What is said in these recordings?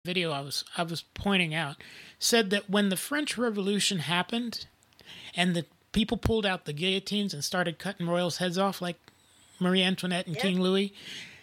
video I was pointing out said that when the French Revolution happened and the people pulled out the guillotines and started cutting royals' heads off like Marie Antoinette and King Louis,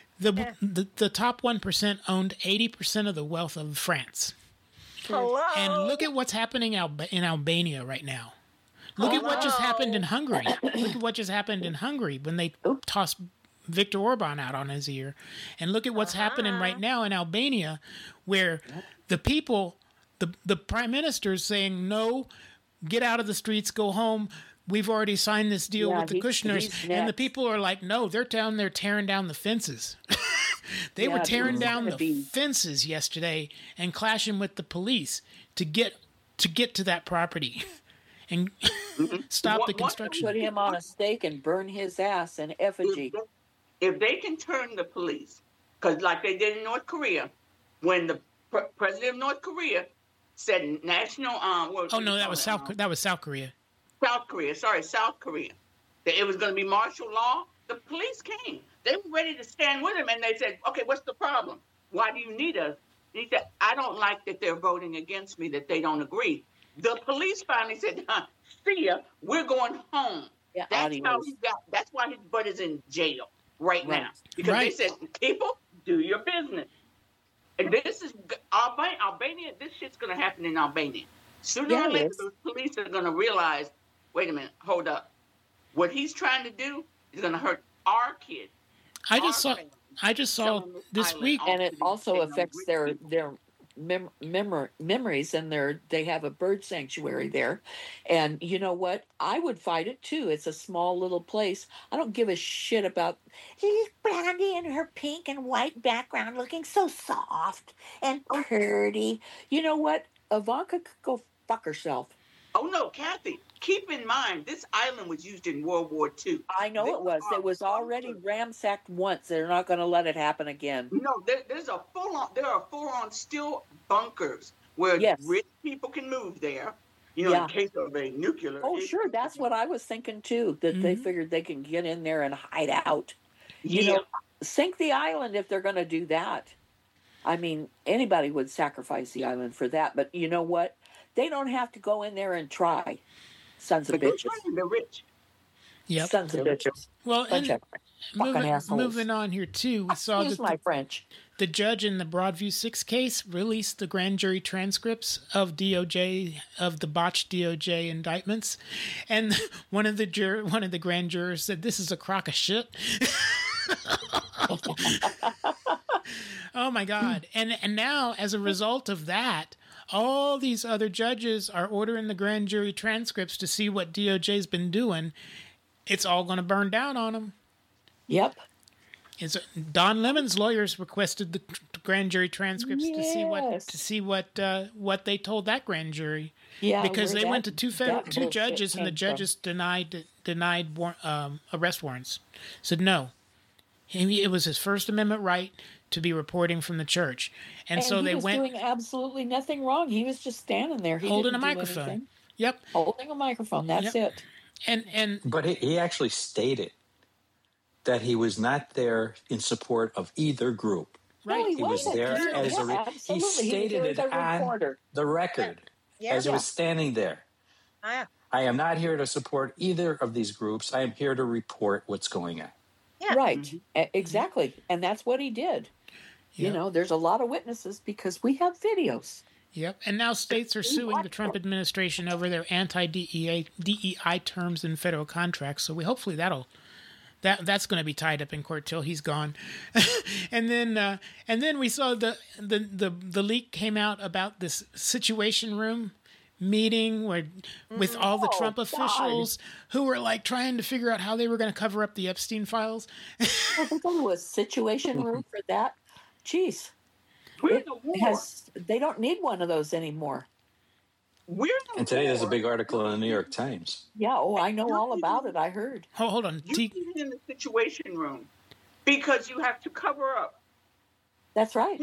the top 1% owned 80% of the wealth of France. Hello. And look at what's happening in Albania right now. Look at what just happened in Hungary. Look at what just happened in Hungary when they tossed Viktor Orban out on his ear. And look at what's happening right now in Albania, where the people, the prime minister is saying, no, get out of the streets, go home. We've already signed this deal with the Kushners. And the people are like, no, they're down there tearing down the fences. They were tearing down the fences yesterday and clashing with the police to get to that property and stop the construction. Put him on a stake and burn his ass in effigy. If they can turn the police, because like they did in North Korea, when the president of North Korea said national that was South Korea. South Korea. That it was going to be martial law. The police came. They were ready to stand with him, and they said, "Okay, what's the problem? Why do you need us?" And he said, "I don't like that they're voting against me. That they don't agree." The police finally said, "See ya. We're going home." Yeah, That's why his butt is in jail right now, because they said, "People, do your business." And this is Albania. This shit's going to happen in Albania. Sooner or later, the police are going to realize, wait a minute, hold up. What he's trying to do is going to hurt our kids. I just saw this week, and it also affects their memories, and they have a bird sanctuary there. And you know what? I would fight it too. It's a small little place. I don't give a shit about Brandy and her pink and white background looking so soft and pretty. You know what? Ivanka could go fuck herself. Oh no, Kathy, keep in mind this island was used in World War II. I know it was. It was already ransacked once. They're not going to let it happen again. No, there are full-on still bunkers where rich people can move there, in case of a nuclear issue. Sure, that's what I was thinking too, that they figured they can get in there and hide out. You know, sink the island if they're going to do that. I mean, anybody would sacrifice the island for that, but you know what? They don't have to go in there and try. Sons of bitches. They're rich. Yep. Sons of bitches. Well, moving on here too, we saw that French. The judge in the Broadview 6 case released the grand jury transcripts of the botched DOJ indictments, and one of the grand jurors said, "This is a crock of shit." Oh my God! And now, as a result of that, all these other judges are ordering the grand jury transcripts to see what DOJ's been doing. It's all going to burn down on them. Yep. Don Lemon's lawyers requested the grand jury transcripts to see what they told that grand jury. Yeah, because they went to two judges and the judges denied arrest warrants. Said no. It was his First Amendment right to be reporting from the church, and so they went. He was doing absolutely nothing wrong. He was just standing there, holding a microphone. Anything. Yep, holding a microphone. That's it. But he actually stated that he was not there in support of either group. Right, he was there as he stated it on the record as he was standing there. I am not here to support either of these groups. I am here to report what's going on. Yeah. Right, exactly. And that's what he did. Yep. You know, there's a lot of witnesses because we have videos. Yep, and now states are suing the Trump administration over their anti-DEI terms in federal contracts. So hopefully that's going to be tied up in court till he's gone. and then we saw the leak came out about this Situation Room meeting with all the Trump officials who were like trying to figure out how they were going to cover up the Epstein files. We're going to a Situation Room for that. Jeez. They don't need one of those anymore. And today there's a big article in the New York Times. Yeah, I know all about it. I heard. Hold on. You need it in the Situation Room because you have to cover up. That's right.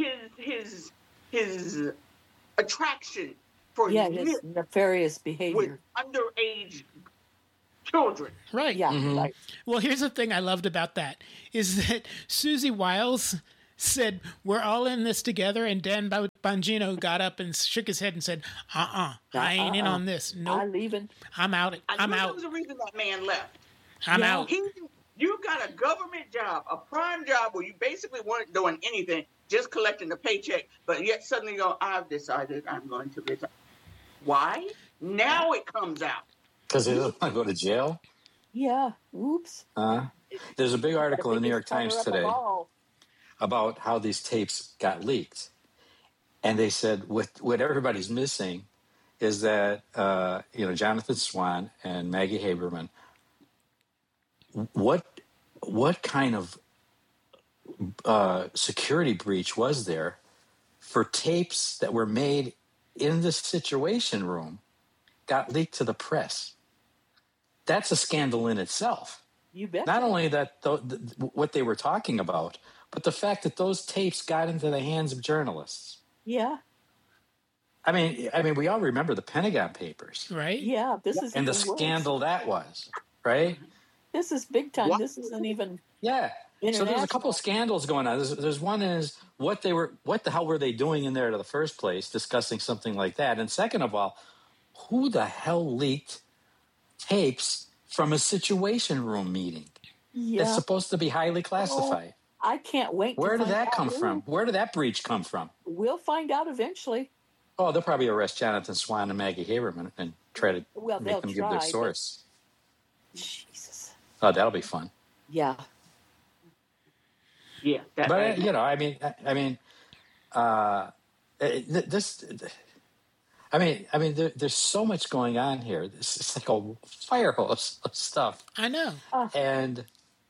His attraction for his nefarious behavior with underage children. Right. Yeah. Mm-hmm. Right. Well, here's the thing I loved about that is that Susie Wiles said, "We're all in this together," and Dan Bongino got up and shook his head and said, I ain't in on this. No, nope. I'm leaving. I'm out. I'm out. There was a reason that man left. I'm out. You got a government job, a prime job where you basically weren't doing anything, just collecting the paycheck, but yet suddenly you go, I've decided I'm going to retire. Why? Now it comes out. Because they don't want to go to jail? Yeah. Oops. There's a big article in the New York Times today about how these tapes got leaked. And they said what everybody's missing is that, Jonathan Swan and Maggie Haberman, what kind of security breach was there for tapes that were made in the Situation Room got leaked to the press? That's a scandal in itself. You bet. Not only that, what they were talking about, but the fact that those tapes got into the hands of journalists. Yeah. I mean, we all remember the Pentagon Papers, right? Yeah, this is and the scandal that was, right? This is big time. This isn't even. Yeah. So there's a couple of scandals going on. There's one is what the hell were they doing in there in the first place, discussing something like that, and second of all, who the hell leaked tapes from a Situation Room meeting? Yeah. That's supposed to be highly classified. I can't wait. Where did that come from? Where did that breach come from? We'll find out eventually. Oh, they'll probably arrest Jonathan Swan and Maggie Haberman and try to make them give their source. Jesus. Oh, that'll be fun. Yeah. Yeah. But there's so much going on here. It's like a fire hose of stuff. I know. And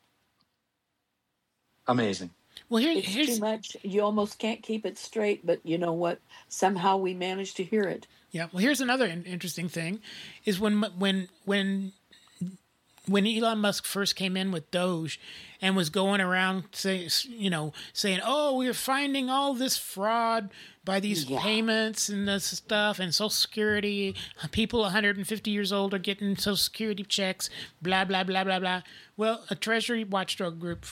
amazing. Well, here's too much. You almost can't keep it straight, but you know what? Somehow we managed to hear it. Yeah. Well, here's another interesting thing: is when Elon Musk first came in with Doge and was going around saying, "Oh, we're finding all this fraud by these payments and this stuff and Social Security. People 150 years old are getting Social Security checks. Blah blah blah blah blah." Well, a Treasury watchdog group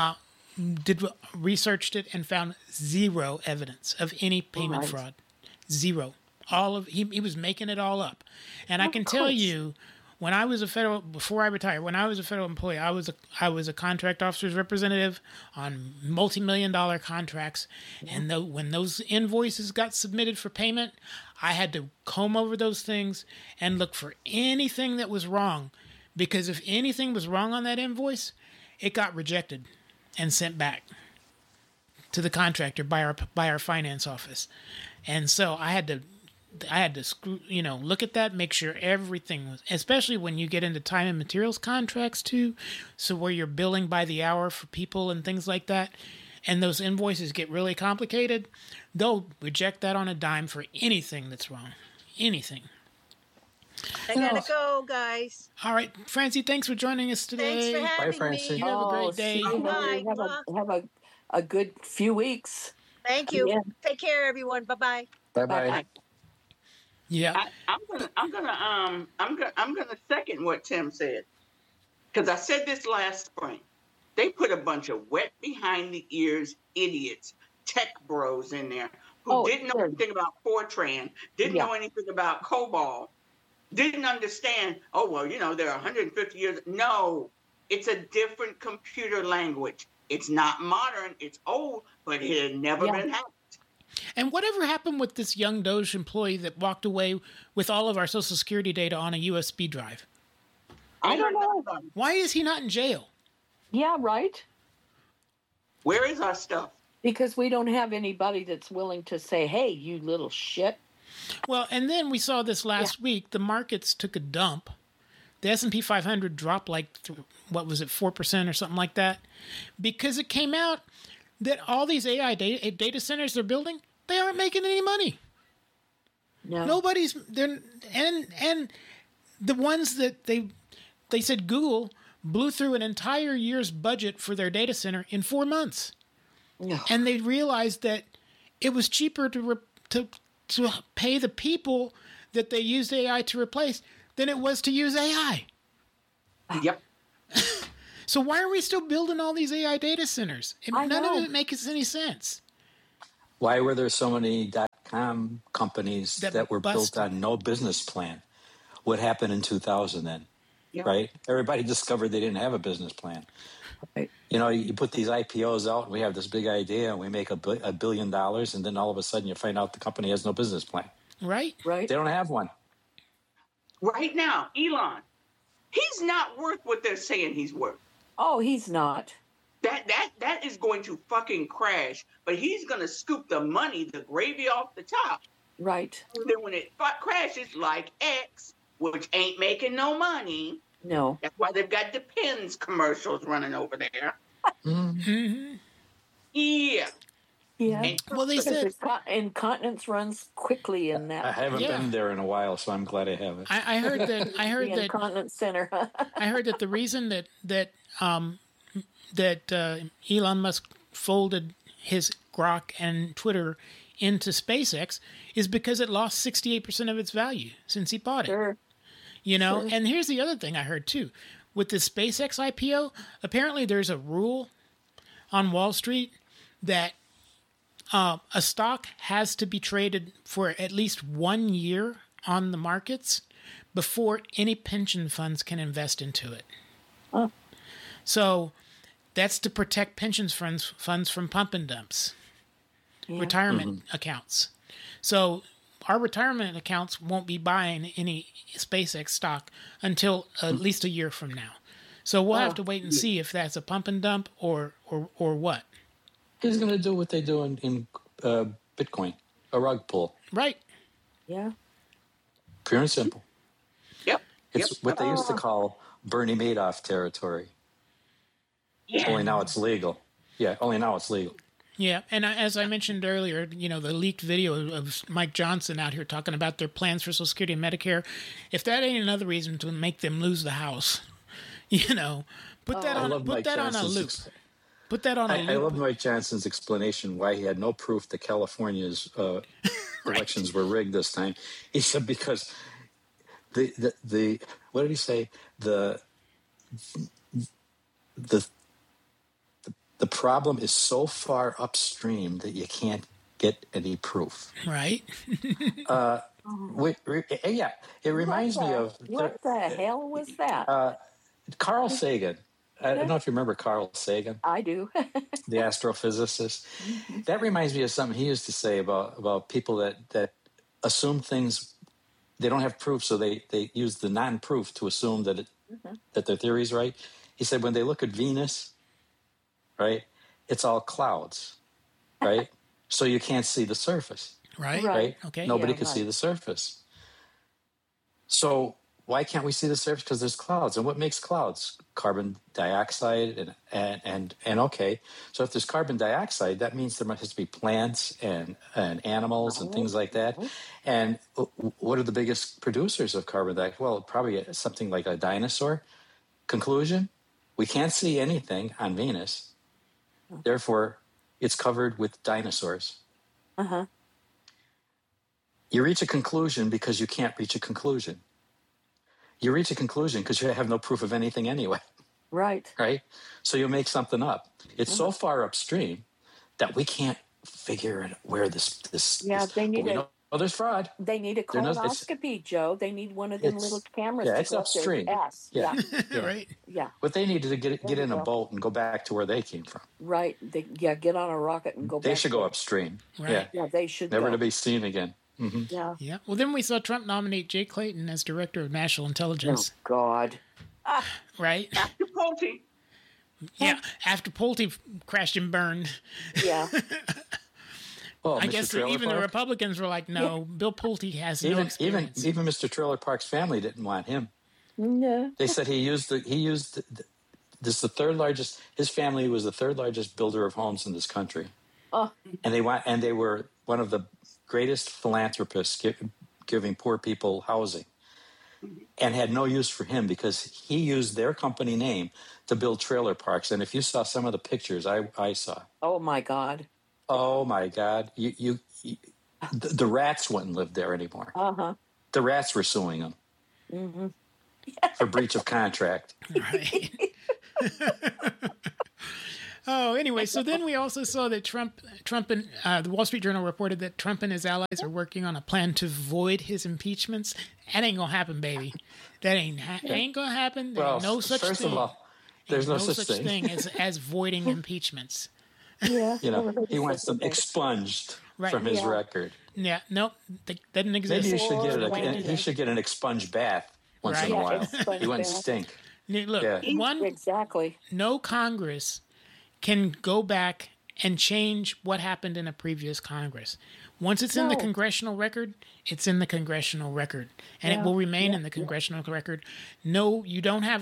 researched it and found zero evidence of any payment fraud. Zero. He was making it all up. And I can tell you, before I retired, when I was a federal employee, I was a contract officer's representative on multi-million-dollar contracts. And when those invoices got submitted for payment, I had to comb over those things and look for anything that was wrong. Because if anything was wrong on that invoice, it got rejected and sent back to the contractor by our finance office. And so I had to look at that, make sure everything was, especially when you get into time and materials contracts too, so where you're billing by the hour for people and things like that, and those invoices get really complicated, they'll reject that on a dime for anything that's wrong. Anything. I gotta go, guys. All right, Francie, thanks for joining us today. Thanks for having me. You have a great day. Bye. Have a good few weeks. Thank you. Yeah. Take care, everyone. Bye-bye. Bye-bye. Yeah. I'm gonna second what Tim said, because I said this last spring. They put a bunch of wet behind the ears idiots, tech bros in there who didn't know anything about Fortran, didn't know anything about COBOL, didn't understand. They're 150 years. No, it's a different computer language. It's not modern. It's old, but it had never been hacked. And whatever happened with this young Doge employee that walked away with all of our Social Security data on a USB drive? I don't know. Why is he not in jail? Yeah, right. Where is our stuff? Because we don't have anybody that's willing to say, "Hey, you little shit." Well, and then we saw this last week. The markets took a dump. The S&P 500 dropped 4% or something like that, because it came out that all these AI data centers they're building, they aren't making any money. No. Nobody's there, and the ones that they said Google blew through an entire year's budget for their data center in 4 months, and they realized that it was cheaper to pay the people that they used AI to replace than it was to use AI. Yep. So why are we still building all these AI data centers? None of it makes any sense. Why were there so many .com companies that were built on no business plan? What happened in 2000 then? Yeah. Right? Everybody discovered they didn't have a business plan. Right. You know, you put these IPOs out and we have this big idea and we make $1 billion, and then all of a sudden you find out the company has no business plan. Right. They don't have one. Right now, Elon, he's not worth what they're saying he's worth. Oh, he's not. That is going to fucking crash, but he's going to scoop the money, the gravy off the top. Right. And then when it crashes, like X, which ain't making no money. No. That's why they've got Depends commercials running over there. Mm-hmm. Yeah. Yeah. Well, they said incontinence runs quickly in that. I haven't been there in a while, so I'm glad I haven't. I heard that. The incontinence center. I heard that the reason that Elon Musk folded his Grok and Twitter into SpaceX is because it lost 68% of its value since he bought it. Sure. You know, and here's the other thing I heard too. With the SpaceX IPO, apparently there's a rule on Wall Street that a stock has to be traded for at least 1 year on the markets before any pension funds can invest into it. Oh. So that's to protect pension funds from pump and dumps, retirement accounts. So our retirement accounts won't be buying any SpaceX stock until at least a year from now. So we'll have to wait and see if that's a pump and dump or what. He's going to do what they do in Bitcoin, a rug pull. Right. Yeah. Pure and simple. Yep. It's what they used to call Bernie Madoff territory. Yeah. Only now it's legal. Yeah, and as I mentioned earlier, you know, the leaked video of Mike Johnson out here talking about their plans for Social Security and Medicare. If that ain't another reason to make them lose the House, you know, put that on a loop. Put that on a loop. I love Mike Johnson's explanation why he had no proof that California's elections were rigged this time. He said because the what did he say? The problem is so far upstream that you can't get any proof. Right. Yeah, it reminds me of... What the hell was that? Carl Sagan. I don't know if you remember Carl Sagan. I do. The astrophysicist. That reminds me of something he used to say about people that assume things, they don't have proof, so they use the non-proof to assume that that their theory is right. He said when they look at Venus, right, it's all clouds, right? So you can't see the surface. Right. Okay. Nobody can see the surface. So why can't we see the surface? Because there's clouds. And what makes clouds? Carbon dioxide and okay. So if there's carbon dioxide, that means there has to be plants and animals and things like that. And what are the biggest producers of carbon dioxide? Well, probably something like a dinosaur. Conclusion, we can't see anything on Venus. Therefore, it's covered with dinosaurs. You reach a conclusion because you can't reach a conclusion. You reach a conclusion because you have no proof of anything anyway. Right. Right? So you make something up. It's so far upstream that we can't figure out where this they need there's fraud. They need a colonoscopy, Joe. They need one of them little cameras. Yeah, it's upstream. Yeah. Right. Yeah. But they need to get in a boat and go back to where they came from. Right. Get on a rocket and go back. They should go upstream. Right. Yeah, they should Never to be seen again. Yeah. Well, then we saw Trump nominate Jay Clayton as Director of National Intelligence. Oh, God. Right? After Pulte. Yeah, after Pulte crashed and burned. Yeah. Well, I guess even the Republicans were like, no, Bill Pulte has no experience. Even Mr. Trailer Park's family didn't want him. No. They said this is the third largest. His family was the third largest builder of homes in this country. Oh. And they were one of the greatest philanthropists giving poor people housing, and had no use for him because he used their company name to build trailer parks. And if you saw some of the pictures I saw. Oh, my God. Oh, my God. The rats wouldn't live there anymore. The rats were suing him for breach of contract. Right. Oh, anyway, so then we also saw that Trump and the Wall Street Journal reported that Trump and his allies are working on a plan to void his impeachments. That ain't gonna happen, baby. That ain't gonna happen. There's no such thing. First of all, there's no such thing as voiding impeachments. Yeah, he wants them expunged from his record. Yeah, no, that doesn't exist. Maybe he should get an expunge bath once in a while. He wouldn't stink. Look, exactly. No Congress can go back and change what happened in a previous Congress. Once it's in the congressional record, it's in the congressional record, and it will remain in the congressional record. No, you don't have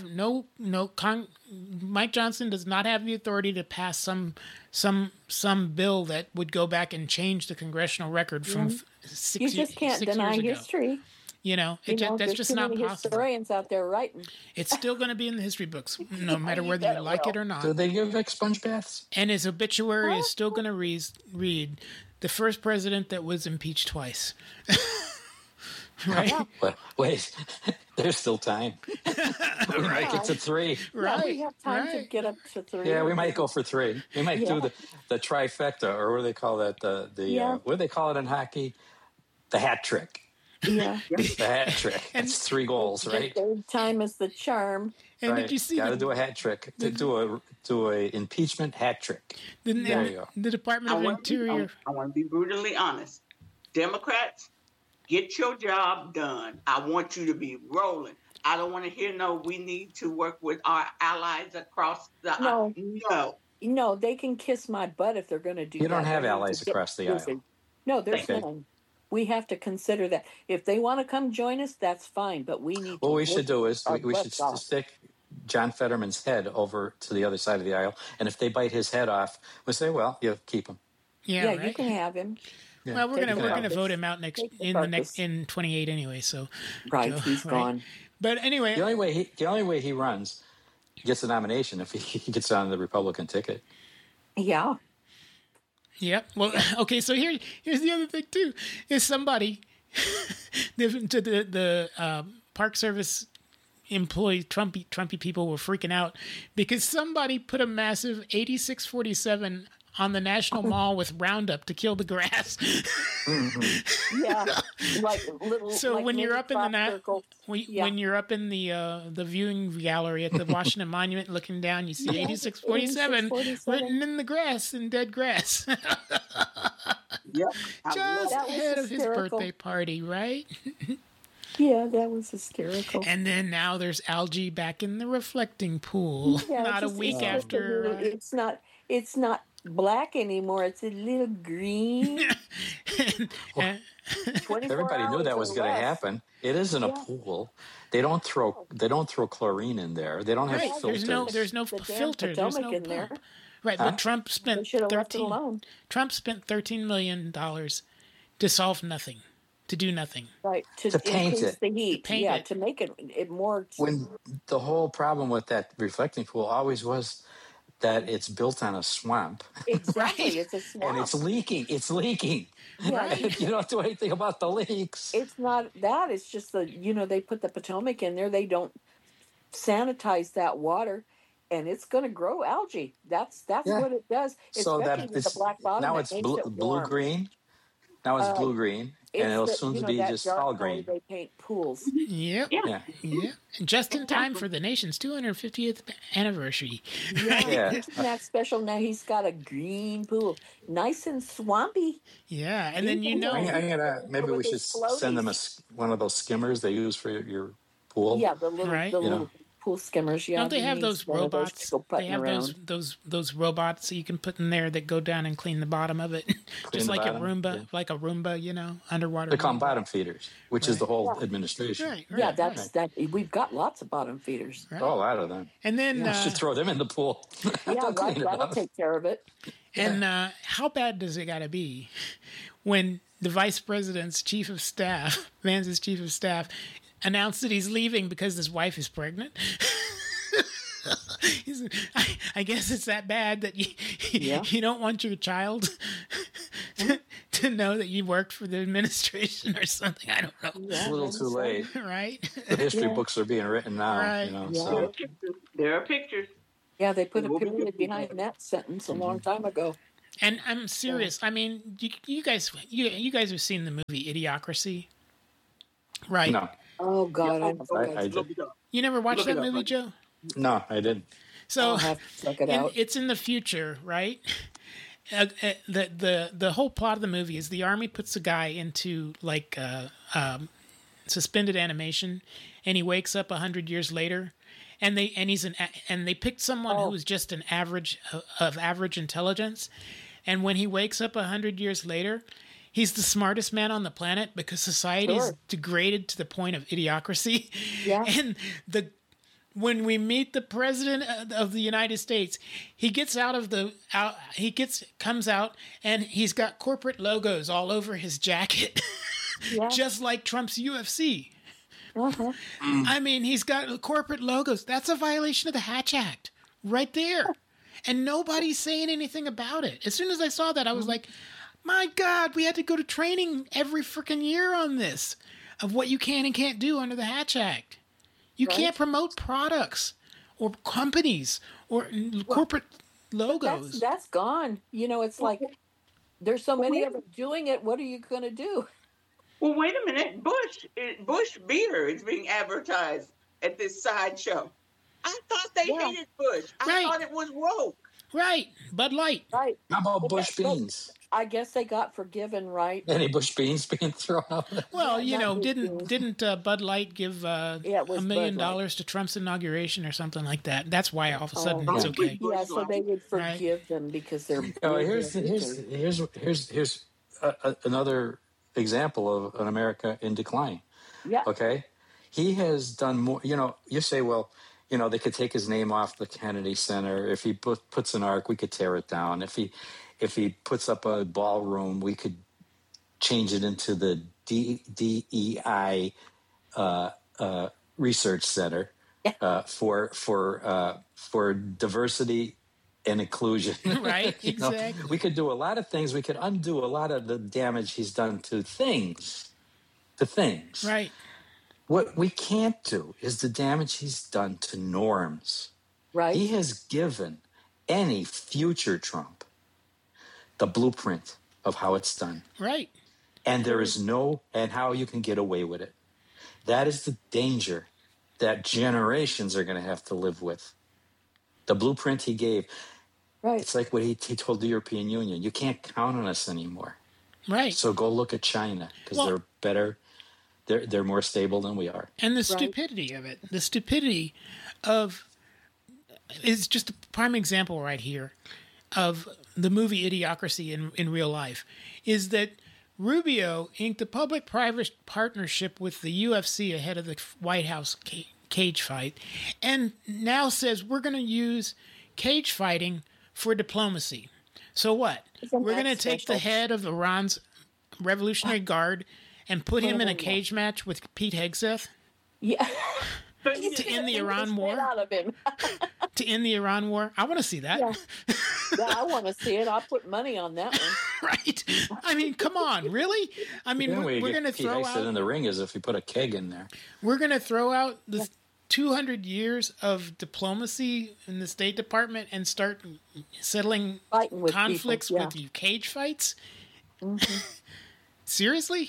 Mike Johnson does not have the authority to pass some bill that would go back and change the congressional record from 6 years ago. You just can't deny history. That's just not possible. Historians out there writing. It's still going to be in the history books, no matter whether you like it or not. Do they give expunge baths? And his obituary is still going to read the first president that was impeached twice. Right? Wait, there's still time. We might get to 3. Right. Yeah, we have time to get up to 3. Yeah, we might go for 3. We might do the trifecta, or what do they call that? What do they call it in hockey? The hat trick. Yeah. The hat trick. It's 3 goals, right? Third time is the charm. And right. Did you see? Got to do a hat trick. Do a impeachment hat trick. There you go. The Department of Interior. I want to be brutally honest. Democrats, get your job done. I want you to be rolling. I don't want to hear we need to work with our allies across the No, they can kiss my butt if they're going to do that. You don't have allies across the aisle. No, there's none. We have to consider that. If they want to come join us, that's fine. But we need. What we should do is we should stick John Fetterman's head over to the other side of the aisle, and if they bite his head off, we say, "Well, you keep him." Yeah, right? You can have him. Yeah. Well, we're gonna vote him out in 28 anyway. So he's gone. But anyway, the only way he runs gets a nomination if he gets on the Republican ticket. Yeah. Yep. Well, okay. So here's the other thing too: is somebody the Park Service employee Trumpy people were freaking out because somebody put a massive 8647 on the National Mall with Roundup to kill the grass. Mm-hmm. Yeah, like little. So when you're up in when you're up in the viewing gallery at the Washington Monument, looking down, you see 8647 written in the grass, in dead grass. Yep. Just ahead of his birthday party, right? Yeah, that was hysterical. And then now there's algae back in the reflecting pool. Yeah, not a week after. It's not black anymore. It's a little green. Everybody knew that was going to happen. It isn't a pool. They don't throw chlorine in there. They don't have filters. There's no filter. There's no pump. Right, but Trump spent $13 million to solve nothing, to do nothing. Right, to paint it. The heat. To make it more. When the whole problem with that reflecting pool always was that it's built on a swamp. Exactly, it's a swamp. And it's leaking. Right. You don't do anything about the leaks. It's not that. It's just they put the Potomac in there. They don't sanitize that water. And it's going to grow algae. That's what it does. So that it's the black bottom. Now it's blue green. Now it's blue green, and it'll soon be just all green. They paint pools. Yep. Yeah. Just in time for the nation's 250th anniversary. Yeah. Isn't that special? Now he's got a green pool, nice and swampy. Yeah, and then maybe we should send them one of those skimmers they use for your pool. Yeah, the little pool skimmers. Yeah, don't they have those robots? They have those robots that you can put in there that go down and clean the bottom of it, just like a Roomba, underwater. They call them bottom feeders, which is the whole administration. Right. Yeah, that. We've got lots of bottom feeders. Right. Oh, a lot of them. And then you should throw them in the pool. That'll take care of it. And how bad does it got to be when the vice president's chief of staff, Vance's chief of staff, announced that he's leaving because his wife is pregnant? I guess it's that bad that you don't want your child to know that you worked for the administration or something. I don't know. It's a little too late. Right? The history books are being written now. Right. So. There are pictures. Yeah, they put a period behind that sentence a long time ago. And I'm serious. I mean, you guys have seen the movie Idiocracy, right? No. Oh God, I did. You never watched that movie, Joe? No, I didn't. So I'll have to check it out. It's in the future, right? The whole plot of the movie is the army puts a guy into like suspended animation, and he wakes up 100 years later, and they picked someone who was just an average intelligence, and when he wakes up 100 years later, he's the smartest man on the planet because society is degraded to the point of idiocracy. Yeah. And when we meet the president of the United States, he gets comes out and he's got corporate logos all over his jacket, just like Trump's UFC. Uh-huh. I mean, he's got corporate logos. That's a violation of the Hatch Act right there. And nobody's saying anything about it. As soon as I saw that, I was like, my God, we had to go to training every freaking year on this of what you can and can't do under the Hatch Act. You can't promote products or companies or corporate logos. That's gone. You know, it's like there's so many of them doing it. What are you going to do? Well, wait a minute. Bush beer is being advertised at this sideshow. I thought they hated Bush. I thought it was woke. Right. Bud Light. Right. How about Bush beans? I guess they got forgiven, right? Any Bush beans being thrown out? Well, you know, didn't Bud Light give $1 million to Trump's inauguration or something like that? That's why all of a sudden it's okay. Yeah, so they would forgive them because they're. Here's another example of an America in decline. Yeah. Okay, he has done more. You know, you say, well, you know, they could take his name off the Kennedy Center. If he puts an ark, we could tear it down. If he puts up a ballroom, we could change it into the DEI research center for diversity and inclusion. Right, exactly. We could do a lot of things. We could undo a lot of the damage he's done to things. Right. What we can't do is the damage he's done to norms. Right. He has given any future Trump the blueprint of how it's done. Right. And there is and how you can get away with it. That is the danger that generations are going to have to live with. The blueprint he gave. Right. It's like what he told the European Union. You can't count on us anymore. Right. So go look at China because they're better. They're more stable than we are. And the stupidity of it. The stupidity is just a prime example right here of the movie Idiocracy in real life, is that Rubio inked a public-private partnership with the UFC ahead of the White House cage fight, and now says we're going to use cage fighting for diplomacy. So what? We're going to take the head of Iran's Revolutionary Guard and put him in a cage match with Pete Hegseth? Yeah. To end the Iran war? To end the Iran war? I want to see that. Yeah, I want to see it. I'll put money on that one. Right. I mean, come on, really? I mean, we're going to throw out... in the ring as if you put a keg in there. We're going to throw out the 200 years of diplomacy in the State Department and start settling conflicts with you cage fights? Mm-hmm. Seriously?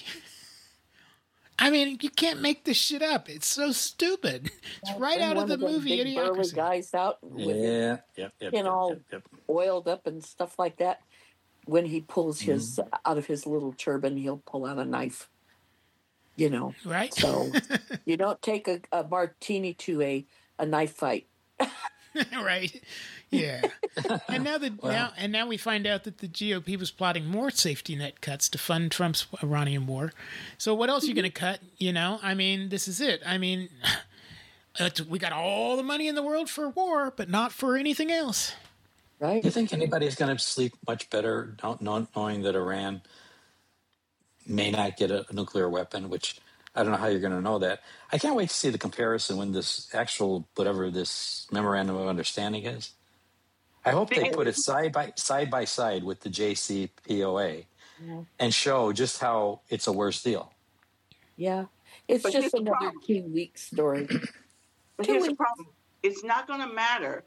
I mean, you can't make this shit up. It's so stupid. It's right out of the movie Idiocracy. Guys out with all oiled up and stuff like that. When he pulls his out of his little turban, he'll pull out a knife. You know, right? So you don't take a martini to a knife fight. Right. Yeah. And now we find out that the GOP was plotting more safety net cuts to fund Trump's Iranian war. So what else are you going to cut? You know, I mean, this is it. I mean, we got all the money in the world for war, but not for anything else. Right. You think anybody's going to sleep much better knowing that Iran may not get a nuclear weapon, which I don't know how you're going to know that. I can't wait to see the comparison when this whatever this memorandum of understanding is. I hope they put it side by side with the JCPOA and show just how it's a worse deal. Yeah. It's just another 2-week story. But here's the problem. It's not going to matter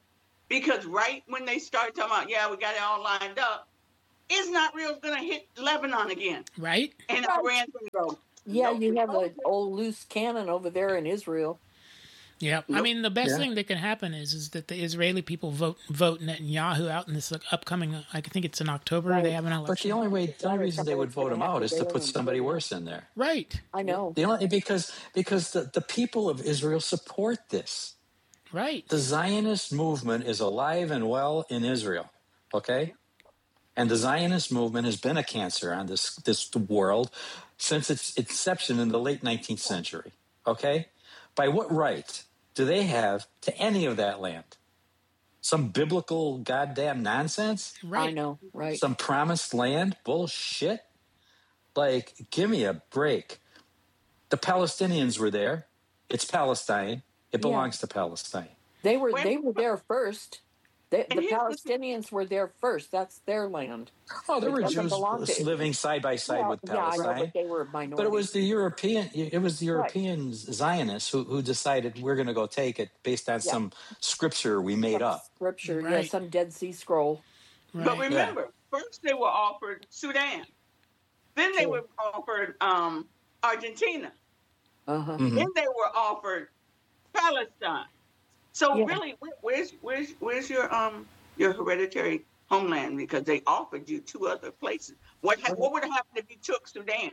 because right when they start talking about, yeah, we got it all lined up, Israel's going to hit Lebanon again. Right. And Iran's going to go. Yeah, you have an old loose cannon over there in Israel. Yeah, I mean, the best thing that can happen is that the Israeli people vote Netanyahu out in this upcoming, I think it's in October, they have an election. But the only reason they would vote him out is to put somebody worse in there. Right. I know. Because the people of Israel support this. Right. The Zionist movement is alive and well in Israel, okay? And the Zionist movement has been a cancer on this world since its inception in the late 19th century, okay? By what right do they have to any of that land? Some biblical goddamn nonsense? Right. I know, right. Some promised land bullshit? Like, give me a break. The Palestinians were there. It's Palestine. It belongs to Palestine. They were there first. The Palestinians were there first. That's their land. Oh, there were Jews living side by side with Palestine. Yeah, I know, but they were a minority. But it was the European Zionists who decided we're going to go take it based on some scripture we made up. Scripture, some Dead Sea Scroll. Right. But remember, first they were offered Sudan. Then they were offered Argentina. Mm-hmm. Then they were offered Palestine. So really, where's your hereditary homeland? Because they offered you 2 other places. What would have happened if you took Sudan?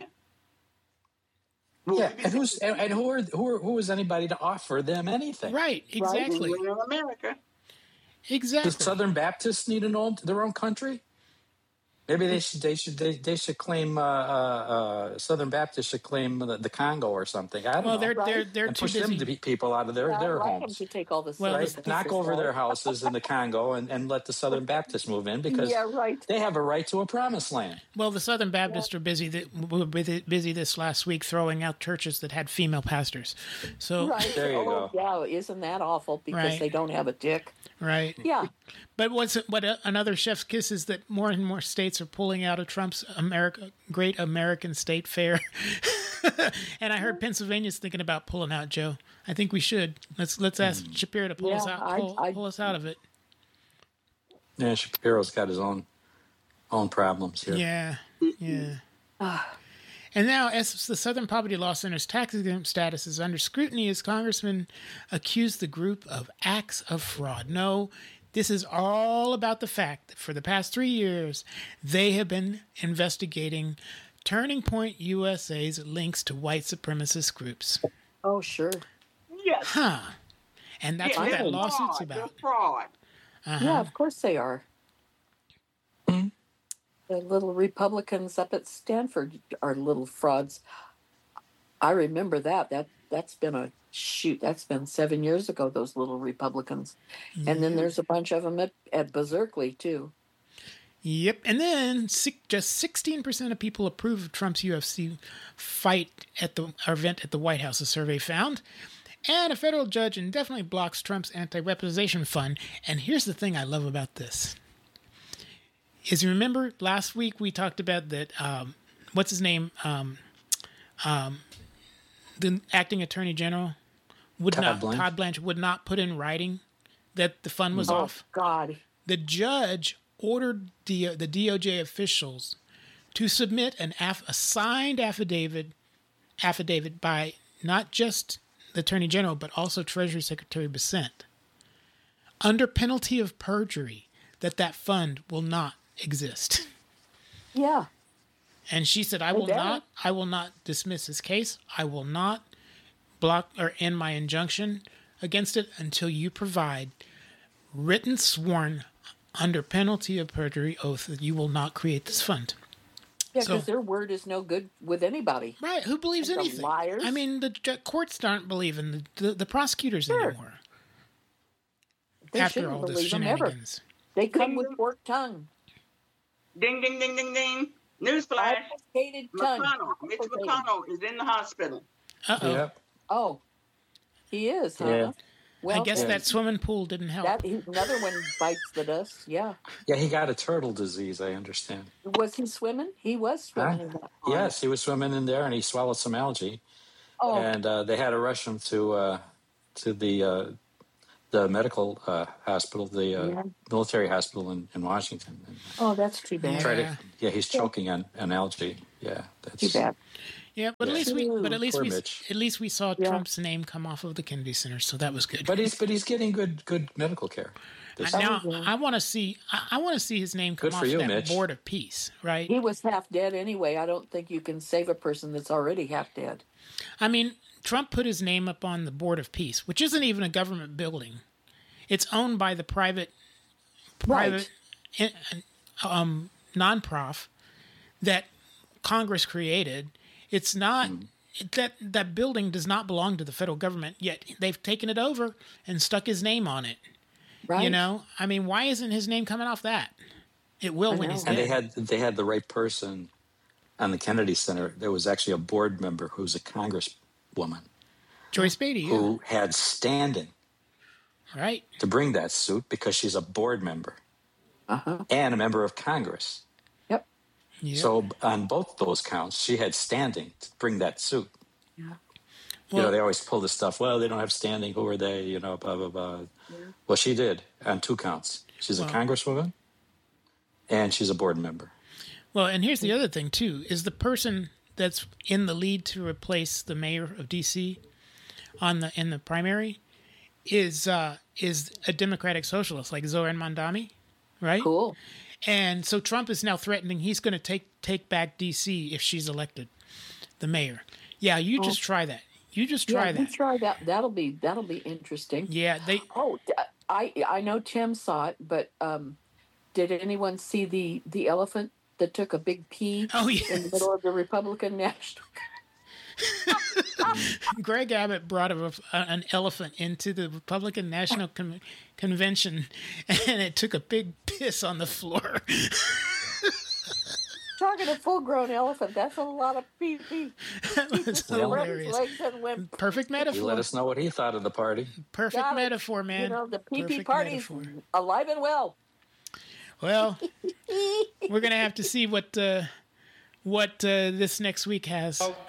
And who was anybody to offer them anything? Right, exactly. Right. In America, exactly. Does Southern Baptists need their own country? Maybe they should claim Southern Baptists should claim the Congo or something. I don't know. They're and too push busy. them to beat people out of their homes. To take all this Knock over their houses in the Congo and let the Southern Baptists move in because they have a right to a promised land. Well, the Southern Baptists are busy this last week throwing out churches that had female pastors. So there you go. Yeah, isn't that awful because they don't have a dick? Right. Yeah. But another chef's kiss is that more and more states are pulling out of Trump's Great American State Fair. And I heard Pennsylvania's thinking about pulling out, Joe. I think we should. Let's ask Shapiro to pull us out. Pull us out of it. Yeah, Shapiro's got his own problems here. Yeah. And now, as the Southern Poverty Law Center's tax-exempt status is under scrutiny, as congressmen accuse the group of acts of fraud. No, this is all about the fact that for the past 3 years, they have been investigating Turning Point USA's links to white supremacist groups. Oh, sure. Yes. Huh. And that's what that lawsuit's about. They're fraud. Yeah, of course they are. The little Republicans up at Stanford are little frauds. I remember that. That's been that's been 7 years ago, those little Republicans. Yeah. And then there's a bunch of them at Berkeley, too. Yep. And then just 16% of people approve of Trump's UFC fight at the event at the White House, a survey found. And a federal judge indefinitely blocks Trump's anti-weaponization fund. And here's the thing I love about this. Is you remember last week we talked about that, what's his name? The acting attorney general Todd Blanchard would not put in writing that the fund was off. God. The judge ordered the DOJ officials to submit a signed affidavit by not just the attorney general, but also Treasury Secretary Bessent, under penalty of perjury, that fund will not exist. Yeah. And she said, I will not dismiss his case. I will not block or end my injunction against it until you provide written, sworn, under penalty of perjury oath that you will not create this fund. Yeah, because their word is no good with anybody. Right. Who believes anything? Liars. I mean, the courts aren't believing the prosecutors anymore. They after all this shenanigans. They come with forked tongue. Ding, ding, ding, ding, ding. Newsflash. Mitch McConnell is in the hospital. Uh-oh. Yep. Oh, he is, huh? Yeah. Well, I guess that swimming pool didn't help. Another one bites the dust, yeah. Yeah, he got a turtle disease, I understand. Was he swimming? He was swimming in that pond. Yes, he was swimming in there, and he swallowed some algae. Oh. And they had to rush him to the the medical hospital, the military hospital in Washington. Oh, that's too bad. He's choking on algae. Yeah, that's too bad. Yeah, but at least we saw Trump's name come off of the Kennedy Center, so that was good. But he's getting good medical care. Now I want to see his name come off that Mitch. Board of Peace, right? He was half dead anyway. I don't think you can save a person that's already half dead. I mean, Trump put his name up on the Board of Peace, which isn't even a government building. It's owned by the private non-prof that Congress created. It's not that building does not belong to the federal government, yet they've taken it over and stuck his name on it. Right. You know, I mean, why isn't his name coming off that? It will when he's dead. And they had the right person on the Kennedy Center. There was actually a board member who's a congresswoman, Joyce Beatty, who had standing, right, to bring that suit because she's a board member and a member of Congress. Yep. So on both those counts, she had standing to bring that suit. Yeah. Well, they always pull this stuff. Well, they don't have standing. Who are they? You know, blah, blah, blah. Yeah. Well, she did on 2 counts. She's a congresswoman and she's a board member. Well, and here's the other thing, too, is the person that's in the lead to replace the mayor of D.C. in the primary is a Democratic socialist like Zohran Mamdani, right? Cool. And so Trump is now threatening he's going to take back D.C. if she's elected, the mayor. Yeah, you just try that. You just try that. Try that. That'll be interesting. Yeah, I know Tim saw it, but did anyone see the elephant that took a big pee in the middle of the Republican National? Greg Abbott brought an elephant into the Republican National Convention, and it took a big piss on the floor. Talking a full-grown elephant, that's a lot of pee-pee. That was hilarious. Perfect metaphor. You let us know what he thought of the party. Perfect metaphor, man. You know, the pee-pee party's alive and well. Well, we're going to have to see what this next week has.